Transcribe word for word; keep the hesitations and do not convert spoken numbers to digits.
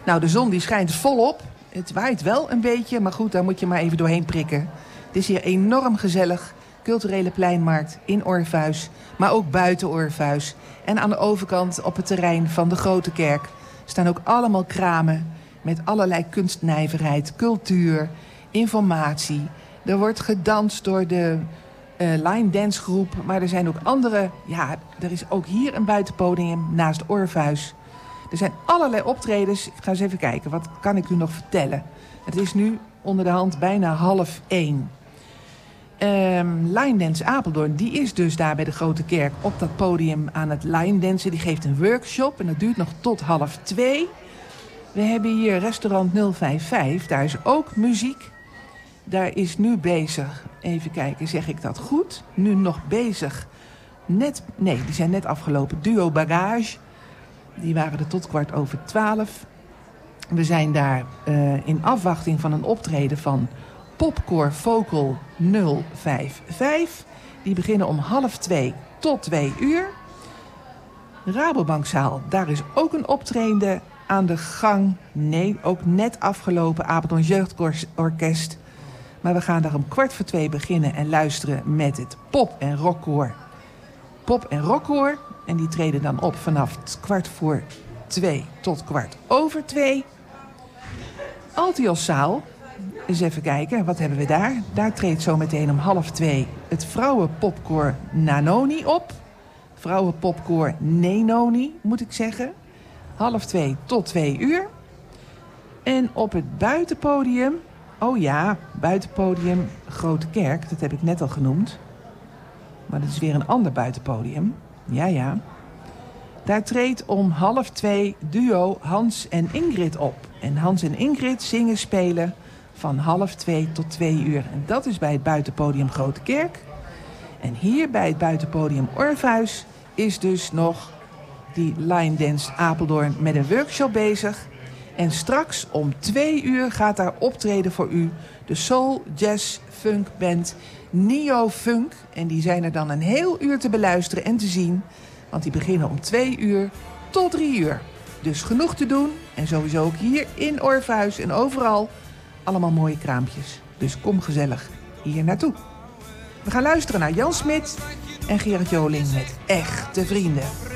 Nou, de zon die schijnt volop. Het waait wel een beetje, maar goed, daar moet je maar even doorheen prikken. Het is hier enorm gezellig. Culturele pleinmarkt in Orpheus, maar ook buiten Orpheus. En aan de overkant op het terrein van de Grote Kerk staan ook allemaal kramen met allerlei kunstnijverheid, cultuur, informatie. Er wordt gedanst door de uh, line dance groep, maar er zijn ook andere. Ja, er is ook hier een buitenpodium naast Orpheus. Er zijn allerlei optredens. Ik ga eens even kijken, wat kan ik u nog vertellen? Het is nu onder de hand bijna half één. Um, Line Dance Apeldoorn, die is dus daar bij de Grote Kerk op dat podium aan het line dansen. Die geeft een workshop en dat duurt nog tot half twee. We hebben hier restaurant nul vijf vijf, daar is ook muziek. Daar is nu bezig, even kijken, zeg ik dat goed? Nu nog bezig, net, nee, die zijn net afgelopen, Duo Bagage. Die waren er tot kwart over twaalf. We zijn daar uh, in afwachting van een optreden van Popcore Vocal nul vijf vijf. Die beginnen om half twee tot twee uur. Rabobankzaal, daar is ook een optreden aan de gang. Nee, ook net afgelopen, Apeldoorn Jeugdorkest. Maar we gaan daar om kwart voor twee beginnen en luisteren met het pop- en rockkoor. Pop- en rockkoor. En die treden dan op vanaf kwart voor twee tot kwart over twee. Altioszaal. Eens even kijken, wat hebben we daar? Daar treedt zo meteen om half twee het vrouwenpopkoor Nanoni op. Vrouwenpopkoor Nenoni, moet ik zeggen. Half twee tot twee uur. En op het buitenpodium, oh ja, buitenpodium Grote Kerk, dat heb ik net al genoemd. Maar dat is weer een ander buitenpodium. Ja, ja. Daar treedt om half twee duo Hans en Ingrid op. En Hans en Ingrid zingen, spelen van half twee tot twee uur. En dat is bij het buitenpodium Grote Kerk. En hier bij het buitenpodium Orpheus is dus nog die Line Dance Apeldoorn met een workshop bezig. En straks om twee uur gaat daar optreden voor u de soul, jazz, funk band Neo Funk. En die zijn er dan een heel uur te beluisteren en te zien. Want die beginnen om twee uur tot drie uur. Dus genoeg te doen. En sowieso ook hier in Orpheus en overal allemaal mooie kraampjes. Dus kom gezellig hier naartoe. We gaan luisteren naar Jan Smit en Gerard Joling met Echte Vrienden.